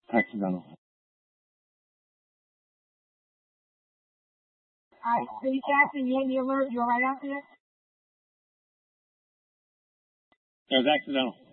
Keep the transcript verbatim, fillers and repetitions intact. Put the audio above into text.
Accidental. Alright, so you captain, you had the alert, you're right out there? It was accidental.